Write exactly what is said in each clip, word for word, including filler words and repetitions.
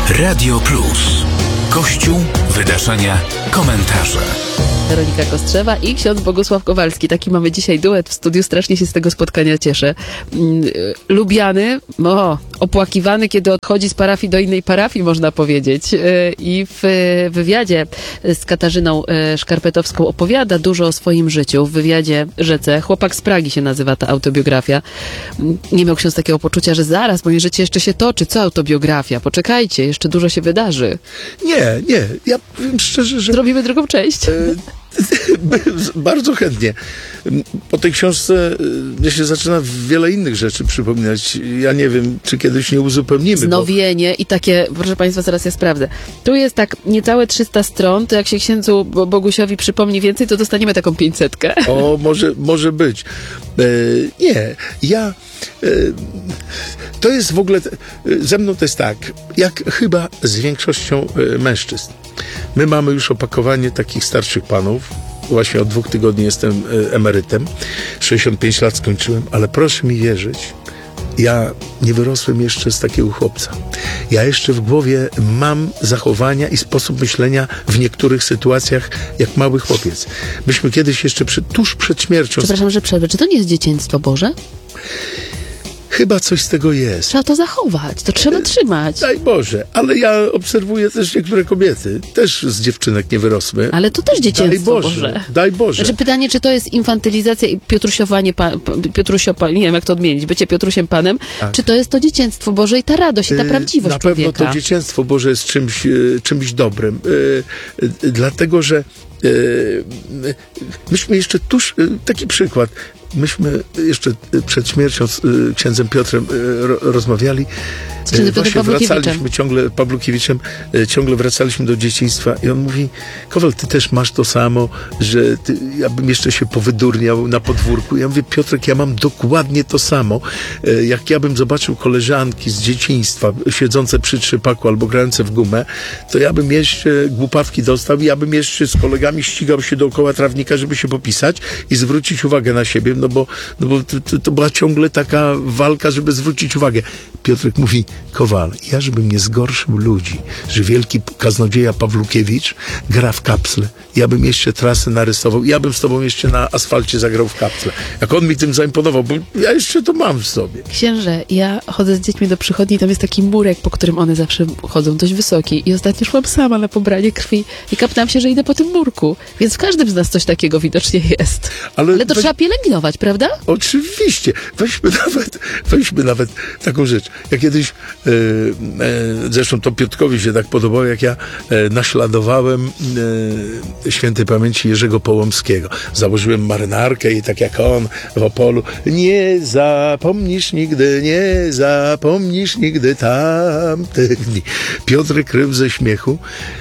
Radio Plus. Kościół, wydarzenia, komentarze. Weronika Kostrzewa i ksiądz Bogusław Kowalski. Taki mamy dzisiaj duet w studiu. Strasznie się z tego spotkania cieszę. Lubiany, o, opłakiwany, kiedy odchodzi z parafii do innej parafii, można powiedzieć. I w wywiadzie z Katarzyną Szkarpetowską opowiada dużo o swoim życiu. W wywiadzie Rzece. Chłopak z Pragi się nazywa ta autobiografia. Nie miał ksiądz takiego poczucia, że zaraz, moje życie jeszcze się toczy. Co autobiografia? Poczekajcie, jeszcze dużo się wydarzy. Nie, nie. Ja powiem szczerze, że... Zrobimy drugą część. E, bardzo chętnie. Po tej książce mnie się zaczyna wiele innych rzeczy przypominać. Ja nie wiem, czy kiedyś nie uzupełnimy. Znowienie bo... i takie, proszę Państwa, zaraz ja sprawdzę. Tu jest tak niecałe trzysta stron, to jak się księdzu Bogusiowi przypomni więcej, to dostaniemy taką pięćsetkę. O, może, może być. E, nie, ja... E, to jest w ogóle... Ze mną to jest tak, jak chyba z większością e, mężczyzn. My mamy już opakowanie takich starszych panów. Właśnie od dwóch tygodni jestem e, emerytem. sześćdziesiąt pięć lat skończyłem, ale proszę mi wierzyć, ja nie wyrosłem jeszcze z takiego chłopca. Ja jeszcze w głowie mam zachowania i sposób myślenia w niektórych sytuacjach jak mały chłopiec. Myśmy kiedyś jeszcze przy, tuż przed śmiercią... Przepraszam, że przerwę. Czy to nie jest dzieciństwo Boże? Chyba coś z tego jest. Trzeba to zachować, to trzeba trzymać. Daj Boże, ale ja obserwuję też niektóre kobiety. Też z dziewczynek nie wyrosły. Ale to też dzieciństwo Daj Boże. Boże. Daj Boże. Znaczy pytanie, czy to jest infantylizacja i piotrusiowanie, pa, Piotrusio, nie wiem jak to odmienić, bycie Piotrusiem Panem, tak. Czy to jest to dzieciństwo Boże i ta radość i ta prawdziwość Na człowieka? pewno to dzieciństwo Boże jest czymś, czymś dobrym. Dlatego, że myśmy jeszcze tuż, taki przykład, myśmy jeszcze przed śmiercią z księdzem Piotrem rozmawiali. Właśnie wracaliśmy ciągle, Pawłukiewiczem, ciągle wracaliśmy do dzieciństwa i on mówi: Kowal, ty też masz to samo, że ty, ja bym jeszcze się powydurniał na podwórku. Ja mówię: Piotrek, ja mam dokładnie to samo. Jak ja bym zobaczył koleżanki z dzieciństwa siedzące przy trzypaku albo grające w gumę, to ja bym jeszcze głupawki dostał i ja bym jeszcze z kolegami ścigał się dookoła trawnika, żeby się popisać i zwrócić uwagę na siebie, no bo, no bo to, to była ciągle taka walka, żeby zwrócić uwagę. Piotrek mówi: Kowal, ja żebym nie zgorszył ludzi, że wielki kaznodzieja Pawłukiewicz gra w kapsle. Ja bym jeszcze trasę narysował, ja bym z tobą jeszcze na asfalcie zagrał w kapsle. Jak on mi tym zaimponował, bo ja jeszcze to mam w sobie. Księże, ja chodzę z dziećmi do przychodni i tam jest taki murek, po którym one zawsze chodzą, dość wysoki. I ostatnio szłam sama na pobranie krwi i kapnęłam się, że idę po tym murku. Więc w każdym z nas coś takiego widocznie jest. Ale, Ale to weź... trzeba pielęgnować, prawda? Oczywiście. Weźmy nawet, weźmy nawet taką rzecz. Ja kiedyś E, e, zresztą to Piotrkowi się tak podobało, jak ja e, naśladowałem e, świętej pamięci Jerzego Połomskiego. Założyłem marynarkę i tak jak on w Opolu: nie zapomnisz nigdy, nie zapomnisz nigdy tamtych dni. Piotrek rył ze śmiechu.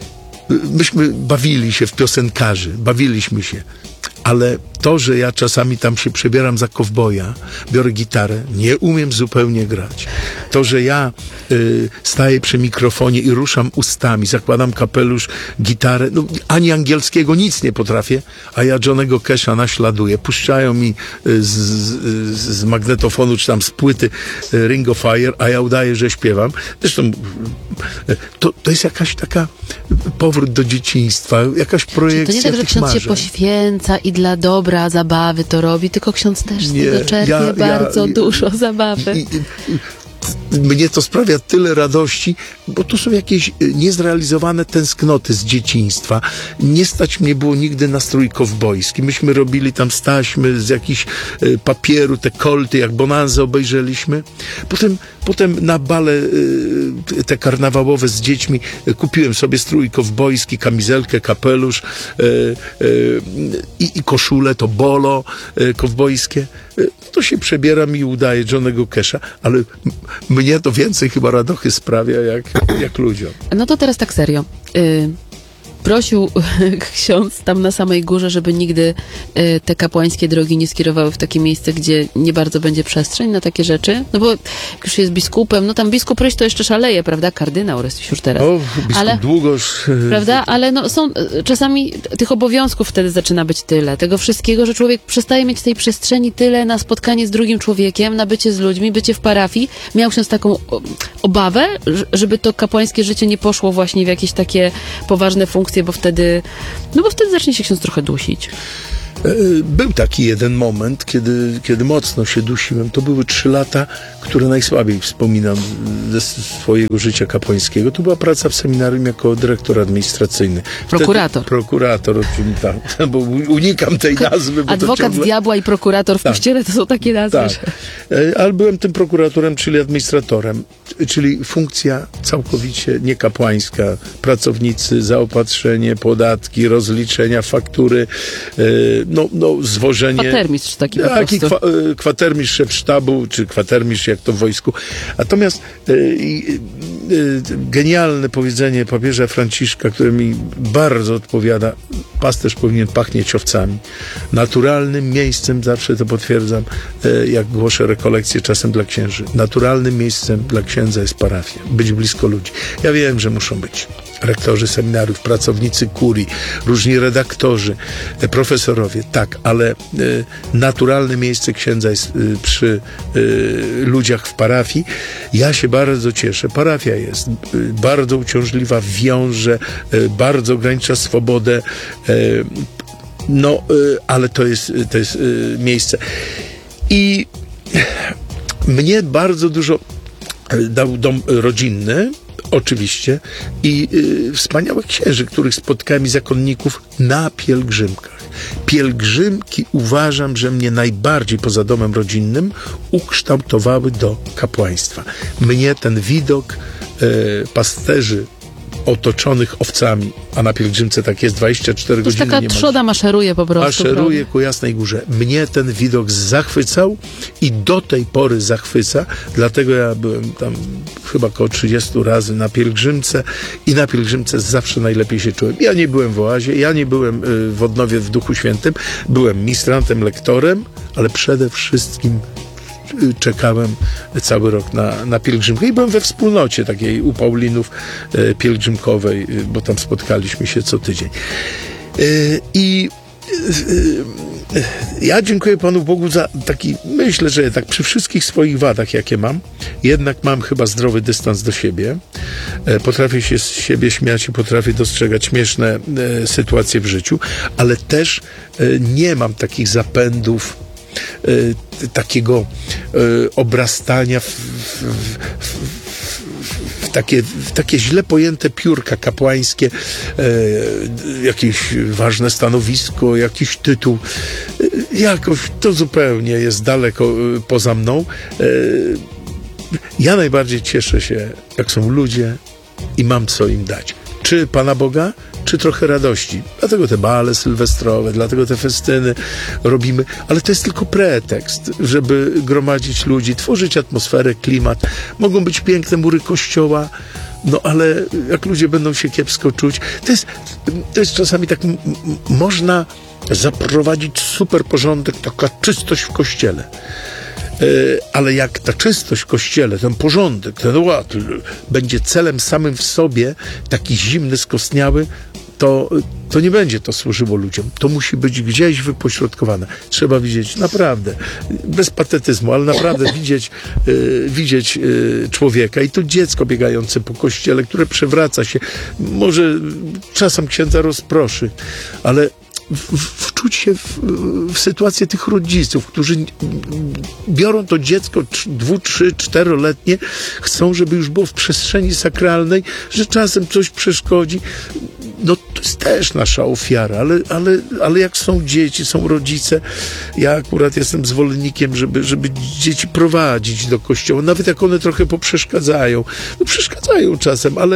Myśmy bawili się w piosenkarzy, bawiliśmy się. Ale to, że ja czasami tam się przebieram za kowboja, biorę gitarę, nie umiem zupełnie grać. To, że ja y, staję przy mikrofonie i ruszam ustami, zakładam kapelusz, gitarę, no ani angielskiego nic nie potrafię, a ja Johnnego Casha naśladuję. Puszczają mi y, z, z, z magnetofonu, czy tam z płyty y, Ring of Fire, a ja udaję, że śpiewam. Zresztą y, to, to jest jakaś taka powrót do dzieciństwa, jakaś projekcja. Czy to nie tak, że ksiądz marzeń. się poświęca i dla dobra zabawy to robi, tylko ksiądz też z tego czerpie ja, bardzo ja, dużo zabawy. I, i, mnie to sprawia tyle radości, bo tu są jakieś niezrealizowane tęsknoty z dzieciństwa. Nie stać mnie było nigdy na strój kowbojski. Myśmy robili tam z taśmy, z jakichś y, papieru, te kolty, jak Bonanzę obejrzeliśmy. Potem, potem na bale y, te karnawałowe z dziećmi y, kupiłem sobie strój kowbojski, kamizelkę, kapelusz y, y, i koszulę, to bolo y, kowbojskie. Y, to się przebieram i udaję Johnnego Casha, ale mnie to więcej chyba radochy sprawia jak, jak ludziom. No to teraz tak serio. Y prosił ksiądz tam na samej górze, żeby nigdy y, te kapłańskie drogi nie skierowały w takie miejsce, gdzie nie bardzo będzie przestrzeń na takie rzeczy. No bo jak już jest biskupem, no tam biskup Ryś to jeszcze szaleje, prawda? Kardynał Ryś już teraz. O, biskup ale, Długosz. prawda? Ale no są y, czasami tych obowiązków wtedy zaczyna być tyle. Tego wszystkiego, że człowiek przestaje mieć tej przestrzeni tyle na spotkanie z drugim człowiekiem, na bycie z ludźmi, bycie w parafii. Miał ksiądz taką obawę, żeby to kapłańskie życie nie poszło właśnie w jakieś takie poważne funkcje, bo wtedy, no bo wtedy zacznie się ksiądz trochę dusić. Był taki jeden moment, kiedy, kiedy mocno się dusiłem. To były trzy lata, które najsłabiej wspominam ze swojego życia kapłańskiego. To była praca w seminarium jako dyrektor administracyjny. Wtedy, prokurator. Prokurator, tak, bo unikam tej nazwy. Bo Adwokat to ciągle... diabła i prokurator w tak. kościele to są takie nazwy. Tak. Ale byłem tym prokuratorem, czyli administratorem, czyli funkcja całkowicie niekapłańska. Pracownicy, zaopatrzenie, podatki, rozliczenia, faktury, no, no zwożenie. Kwatermistrz taki po taki prostu. Kwa, kwatermistrz szef sztabu, czy kwatermistrz jak to w wojsku. Natomiast y, y, y, genialne powiedzenie papieża Franciszka, które mi bardzo odpowiada, pasterz powinien pachnieć owcami. Naturalnym miejscem, zawsze to potwierdzam, y, jak głoszę rekolekcje czasem dla księży, naturalnym miejscem dla księdza jest parafia. Być blisko ludzi. Ja wiem, że muszą być rektorzy seminariów, pracownicy kurii, różni redaktorzy, profesorowie, tak, ale y, naturalne miejsce księdza jest y, przy y, ludziach w parafii. Ja się bardzo cieszę. Parafia jest y, bardzo uciążliwa, wiąże, y, bardzo ogranicza swobodę, y, no, y, ale to jest, to jest y, miejsce. I mnie bardzo dużo dał dom rodzinny, oczywiście, i y, wspaniałych księży, których spotkałem, i zakonników na pielgrzymkach. Pielgrzymki uważam, że mnie najbardziej poza domem rodzinnym ukształtowały do kapłaństwa. Mnie ten widok y, pasterzy otoczonych owcami, a na pielgrzymce tak jest dwadzieścia cztery To już godziny. taka trzoda maszeruje po prostu. Maszeruje prawda? ku Jasnej Górze. Mnie ten widok zachwycał i do tej pory zachwyca, dlatego ja byłem tam chyba około trzydziestu razy na pielgrzymce i na pielgrzymce zawsze najlepiej się czułem. Ja nie byłem w oazie, ja nie byłem w Odnowie w Duchu Świętym, byłem ministrantem, lektorem, ale przede wszystkim czekałem cały rok na, na pielgrzymkę i byłem we wspólnocie takiej u Paulinów e, pielgrzymkowej, e, bo tam spotkaliśmy się co tydzień. E, I e, e, ja dziękuję Panu Bogu za taki, myślę, że tak przy wszystkich swoich wadach, jakie mam, jednak mam chyba zdrowy dystans do siebie. E, potrafię się z siebie śmiać i potrafię dostrzegać śmieszne e, sytuacje w życiu, ale też e, nie mam takich zapędów Y, takiego y, obrastania w, w, w, w, takie, w takie źle pojęte piórka kapłańskie, y, jakieś ważne stanowisko, jakiś tytuł. Y, jakoś to zupełnie jest daleko y, poza mną. Y, ja najbardziej cieszę się, jak są ludzie i mam co im dać. Czy Pana Boga, czy trochę radości. Dlatego te bale sylwestrowe, dlatego te festyny robimy, ale to jest tylko pretekst, żeby gromadzić ludzi, tworzyć atmosferę, klimat. Mogą być piękne mury kościoła, no ale jak ludzie będą się kiepsko czuć, to jest, to jest czasami tak, m- m- można zaprowadzić super porządek, taka czystość w kościele. Ale jak ta czystość w kościele, ten porządek, ten ład będzie celem samym w sobie, taki zimny, skostniały, to, to nie będzie to służyło ludziom. To musi być gdzieś wypośrodkowane. Trzeba widzieć, naprawdę, bez patetyzmu, ale naprawdę widzieć, yy, widzieć yy, człowieka i to dziecko biegające po kościele, które przewraca się, może czasem księdza rozproszy, ale W, wczuć się w, w sytuację tych rodziców, którzy biorą to dziecko dwu, trzy, czteroletnie, chcą, żeby już było w przestrzeni sakralnej, że czasem coś przeszkodzi. No to jest też nasza ofiara, ale, ale, ale jak są dzieci, są rodzice, ja akurat jestem zwolennikiem, żeby, żeby dzieci prowadzić do kościoła, nawet jak one trochę poprzeszkadzają. No przeszkadzają czasem, ale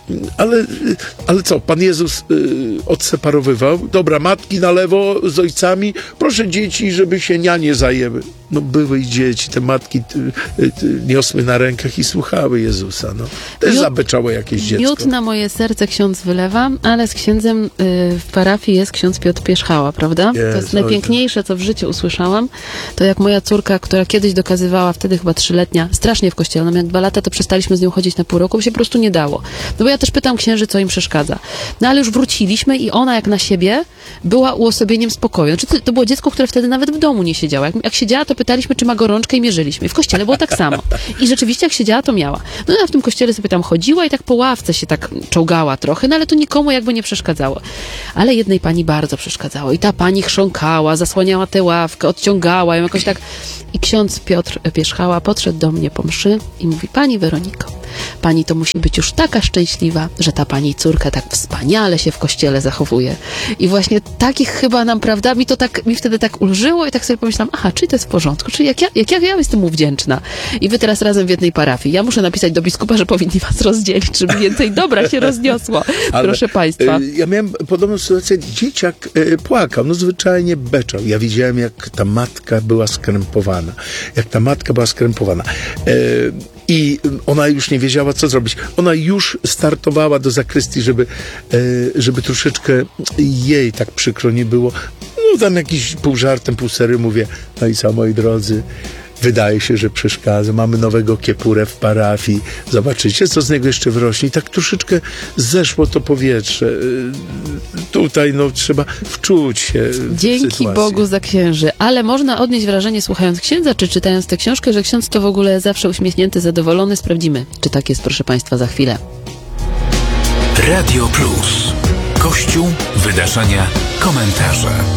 ale, ale co, Pan Jezus y, odseparowywał? Dobra, matki na lewo z ojcami, proszę dzieci, żeby się nianie zajęły. No były i dzieci, te matki y, y, niosły na rękach i słuchały Jezusa. No. Też Miód- zabeczało jakieś dziecko. Miód na moje serce ksiądz wylewa, ale z księdzem y, w parafii jest ksiądz Piotr Pierzchała, prawda? Jest, to jest oj, najpiękniejsze, co w życiu usłyszałam. To jak moja córka, która kiedyś dokazywała, wtedy chyba trzyletnia, strasznie w kościele, ona miała dwa lata, to przestaliśmy z nią chodzić na pół roku, bo się po prostu nie dało. No bo ja też pytam księży, co im przeszkadza. No ale już wróciliśmy i ona jak na siebie była uosobieniem spokoju. Znaczy, to, to było dziecko, które wtedy nawet w domu nie siedziało. Jak, jak siedziała, to pytaliśmy, czy ma gorączkę i mierzyliśmy. I w kościele było tak samo. I rzeczywiście jak siedziała, to miała. No ona w tym kościele sobie tam chodziła i tak po ławce się tak czołgała trochę, no ale to nikomu jakby nie przeszkadzało. Ale jednej pani bardzo przeszkadzało. I ta pani chrząkała, zasłaniała tę ławkę, odciągała ją jakoś tak. I ksiądz Piotr Pierzchała podszedł do mnie po mszy i mówi: pani Weroniko, pani to musi być już taka szczęśliwa, że ta pani córka tak wspaniale się w kościele zachowuje. I właśnie takich chyba nam, prawda, mi to tak, mi wtedy tak ulżyło i tak sobie pomyślałam, aha, czy to jest w porządku, czy jak ja, jak ja, ja jestem mu wdzięczna. I wy teraz razem w jednej parafii. Ja muszę napisać do biskupa, że powinni was rozdzielić, żeby więcej dobra się rozniosło. Ale, Proszę państwa. y, Ja miałem podobną sytuację. Dzieciak y, płakał, no zwyczajnie beczał. Ja widziałem, jak ta matka była skrępowana. Jak ta matka była skrępowana. Y, I ona już nie wiedziała, co zrobić. Ona już startowała do zakrystii, żeby, y, żeby troszeczkę jej tak przykro nie było. No tam jakiś pół żartem, pół sery mówię, no i co, moi drodzy, wydaje się, że przeszkadza. Mamy nowego kiepurę w parafii. Zobaczycie, co z niego jeszcze wyrośnie. I tak troszeczkę zeszło to powietrze. Y, Tutaj no trzeba wczuć się w Dzięki sytuację. Bogu za księży. Ale można odnieść wrażenie, słuchając księdza, czy czytając tę książkę, że ksiądz to w ogóle zawsze uśmiechnięty, zadowolony. Sprawdzimy, czy tak jest, proszę państwa, za chwilę. Radio Plus. Kościół, wydarzenia, komentarze.